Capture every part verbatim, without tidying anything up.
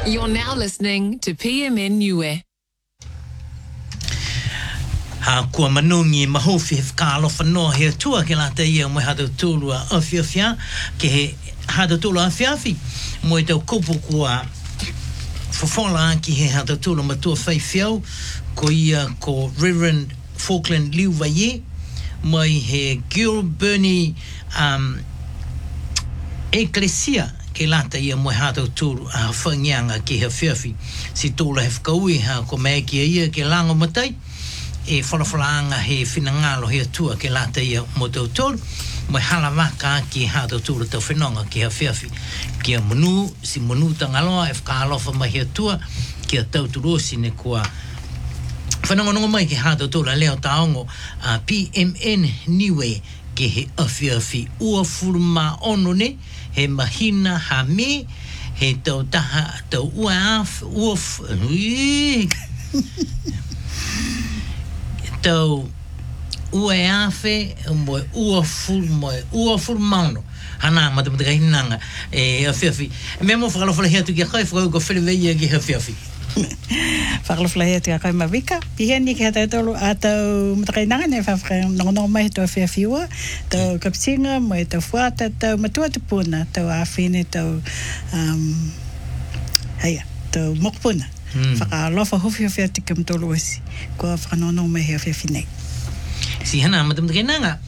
You're now listening to P M N Niue. Ha kua manungi mahofi he whakalo whanoa he tua ke la te ia mo hado tūlu a awhiawhia ke he hado tūlu a awhiawhi mo e tau kupu kua whawhala ki he hado tūlu matua whaiwhiau ko ia ko Reverend Falkland Liuwaye mai he Gil Bernie um, Ecclesia ke lata ia mo hado tūlu a whangianga ki he whiawhi si tūla he whakaui ha ko mea ki ia ke lango matai e whalawhalaanga he whinangalo he atua ke lata ia mo tau tōru mai hala waka ki hado tūra tau whinonga ki ha whiawhi ki a manu, si manu tangaloa e whakaalofa mai he atua ki a tau turosi ne kua whanongonongo mai ki hado tūra leo taongo a P M N Niue ki he awhiawhi ua furuma ono ne he mahina ha me he tau taha tau ua af ua ui tau ue afe mo ua ful mo ua ful mano hana mata mata hinanga e afiafi me mo fala fala hiatu ki khai fo go fele veia ki afiafi fala fala hiatu ki khai mavika piheni ki hata tolo atau mata hinanga ne fa fra no no mai to afiafi wa to kapsinga mo to fuata to matua te puna to afine to um haya to mokpuna Whakalofa hofi hofi ati kam tolo esi. Kua whakanono me he hofi nei. Si hana madam nanga.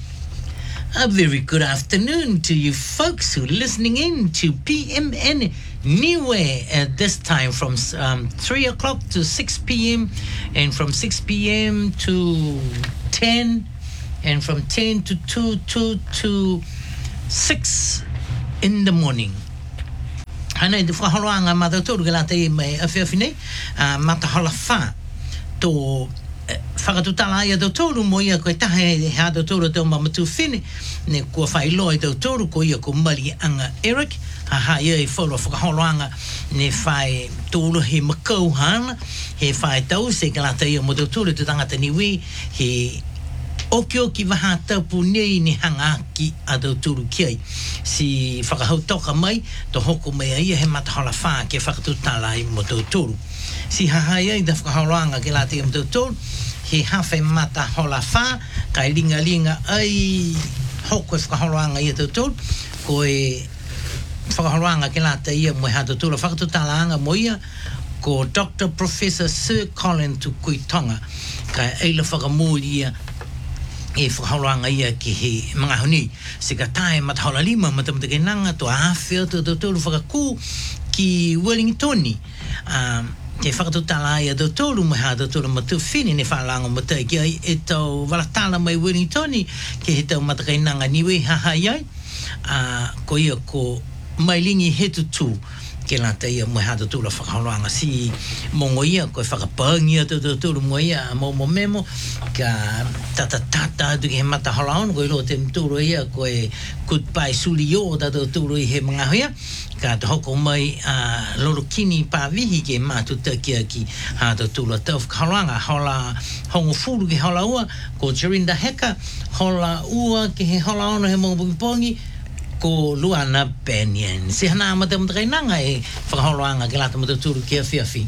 A very good afternoon to you folks who are listening in to P M N Niue at this time from um, three o'clock to six p.m. and from six p.m. to ten and from ten to two, two to six in the morning. Hana i te whaholoanga mata tōru ke la te mai a whiawhi nei, uh, mata hala wha tō whakatutala ia tō tōru mo ia koe tahe he hado tōru tō mamatu whine, ne kua whai loa i tō tōru ko ia ko Mari Anga Eric, ha ha ia i whaura whakaholoanga ne whai tōru he makau hana, he whai tau se ke la te ia mo tō tōru te tangata niwe, he Oki oki waha taupu nei ni hanga ki a tau tūru kiai. Si whakahau toka mai, to hoko mea ia he matahala wha ke whakatutala i mo tau tūru. Si hahai ai da whakahauranga ke la te am tau tūru, he hawhai matahala wha, kai ringa ringa ai hoko e whakahauranga i a tau tūru, ko e whakahauranga ke la te ia mo ha tau tūru whakatutala anga mo ia, ko Doctor Professor Sir Colin Tukuitonga, kai eila whakamūri ia e whakahauranga ia ki he mga honi se ka tae matahola lima matamata ke nanga to awhia to to tolu whakakū ki Wellingtoni um, ke whakatutala ia to tolu maha to tolu matu whini ne whalanga matai ki ai e tau walatala mai Wellingtoni ke he tau matakai nanga niwe haha iai uh, ko ia ko mailingi he tutu ke la te ia mo hado tula whakahauranga si mongo ia koe whakapangi a tū tūru mo ia mo mo memo ka tata tata atu ki he mata halaon koe lo te mtūru ia koe goodbye suli o tata tūru i he mga hoia ka te hoko mai uh, loro kini pāwihi ke mātu takia ki hado tula tau whakahauranga hola hongo furu ki hola ua ko Jerinda Heka hola ua ki he halaona he mongo pongi ko Luana Benyon. Si hana mata mata kai nanga e whakaholoanga ke lata mata tūru ki a whiawhi.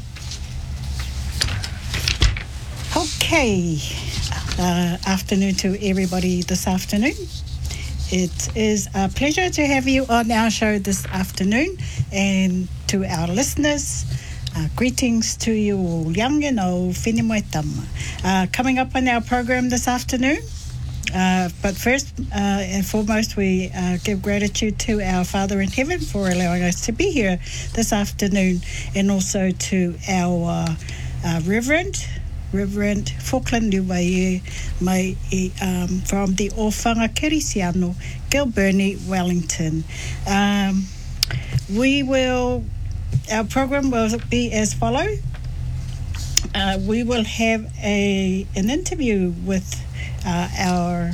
Okay. Uh, afternoon to everybody this afternoon. It is a pleasure to have you on our show this afternoon and to our listeners. Uh, greetings to you all, young and old, whenimoe tama. Uh, coming up on our program this afternoon, Uh, but first uh, and foremost, we uh, give gratitude to our Father in Heaven for allowing us to be here this afternoon, and also to our uh, uh, Reverend, Reverend Falkland Liuwaye, mai, um, from the Ofanga Kirisiano, Gil Bernie, Wellington. Um, we will, our program will be as follows. Uh, we will have a an interview with Uh, our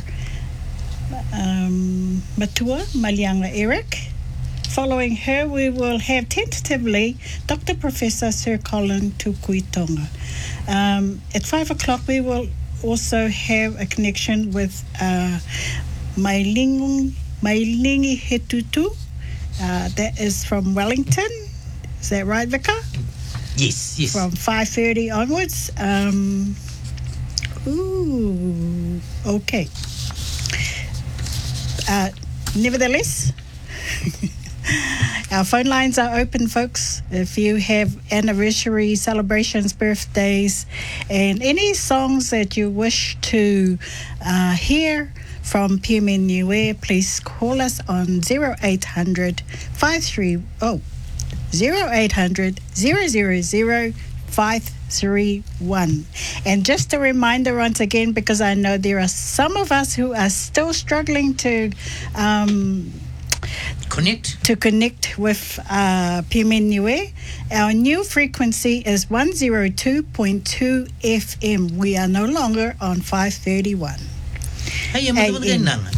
um, Matua, Malianga Eric. Following her, we will have tentatively Doctor Professor Sir Colin Tukuitonga. Um, at five o'clock, we will also have a connection with uh, Mailingi, Mailingi Hetutu. Uh, that is from Wellington. Is that right, Vika? Yes, yes. from five thirty onwards. Um, ooh, okay. Uh, nevertheless, our phone lines are open, folks. If you have anniversary celebrations, birthdays, and any songs that you wish to uh, hear from P M N Niue, please call us on zero eight hundred five three oh zero eight hundred zero zero zero five three one. And just a reminder once again, because I know there are some of us who are still struggling to um, Connect. to connect with uh, P M N Niue. Our new frequency is one oh two point two F M. We are no longer on five thirty-one. Hey, madam A M. nanga.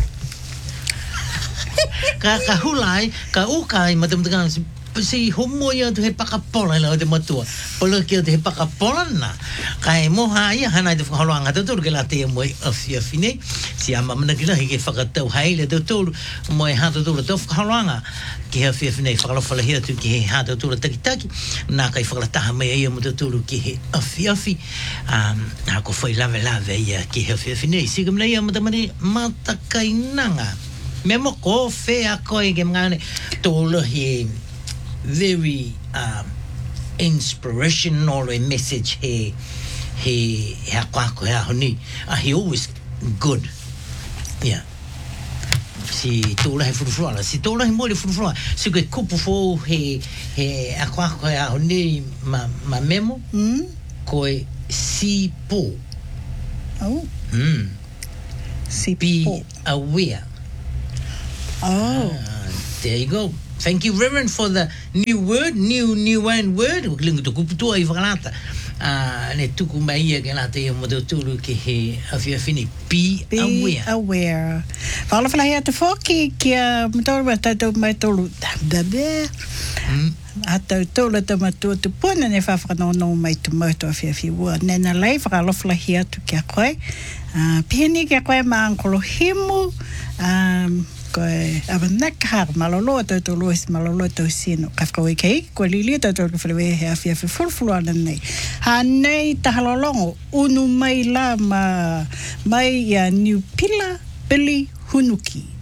Ka ka hulai, ka ukai madam dengan si homo ya tu he pakapola la de matua. Polo ki de pakapola na. Kai mo ha ya hana de holoanga tu tu ke la te mo afia fine. Si ama mana kila he fakatau hai le tu tu mo ha tu tu tu holoanga. Ki ha fia fine fakalo fala hia tu ki ha tu tu taki taki. Na kai fakala taha me ia mo tu tu ki he afia fi. Um ha ko foi lave lave ia ki ha fia fine. Si kam ia mo tamani mata kai nanga. Memo ko fe a ko e ngane tolo he very um, inspirational message he he he kwa ko ya honi uh, he always good, yeah. Si tola he furufua la si tola he mo le furufua si ke kupu fo he he a kwa ko ya honi ma ma memo Mm? ko e si po Oh, mm si be po. aware. Oh, Uh, there you go. Thank you, Reverend, for the new word, new new one word. Klingo to kuputua I whakalata. Ah, ne tuku mai ia ke lata ia modo tulu ki he afia fini. Be, be aware. aware. Whala whala hea te whoki ki a mtoro wa tātou mai tolu. Da bea. Mm. A tau tōla ta matua tu puna ne whawhakanono mai tu mautu a whiawhi ua. Nena lei whakalofla hea tu kia koe. Uh, Pihini kia koe ma ankolo himu. Um, koe awanakahara malolo tau tō lois malolo tau sino. Kafka wei kei, koe lili tau tō kawhilewe hea whiawhi fulfulu ana nei. Ha nei tahalolongo, unu mai la ma mai ia New Pila Billy Hunuki.